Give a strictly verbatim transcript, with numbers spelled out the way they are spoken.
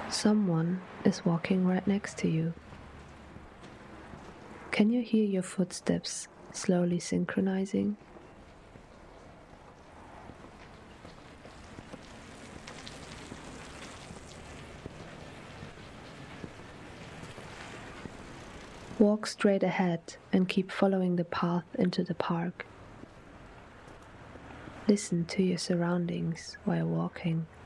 Someone is walking right next to you. Can you hear your footsteps slowly synchronizing? Walk straight ahead and keep following the path into the park. Listen to your surroundings while walking.